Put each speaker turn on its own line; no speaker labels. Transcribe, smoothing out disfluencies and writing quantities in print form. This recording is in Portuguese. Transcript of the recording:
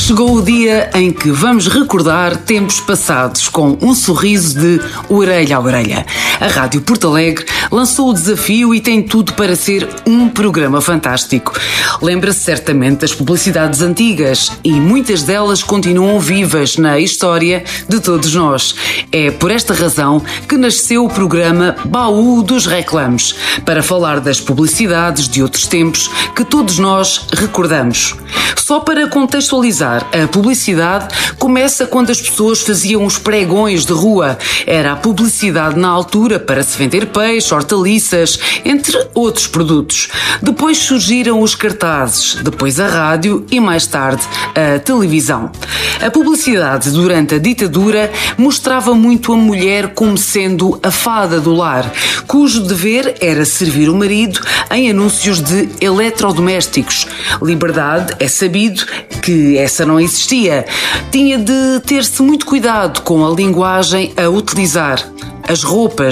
Chegou o dia em que vamos recordar tempos passados com um sorriso de orelha a orelha. A Rádio Porto Alegre lançou o desafio e tem tudo para ser um programa fantástico. Lembra-se certamente das publicidades antigas e muitas delas continuam vivas na história de todos nós. É por esta razão que nasceu o programa Baú dos Reclames, para falar das publicidades de outros tempos que todos nós recordamos. Só para contextualizar, a publicidade começa quando as pessoas faziam os pregões de rua. Era a publicidade na altura para se vender peixe, hortaliças, entre outros produtos. Depois surgiram os cartazes, depois a rádio e mais tarde a televisão. A publicidade durante a ditadura mostrava muito a mulher como sendo a fada do lar, cujo dever era servir o marido em anúncios de eletrodomésticos. Liberdade, é sabido que essa não existia. Tinha de ter-se muito cuidado com a linguagem a utilizar. As roupas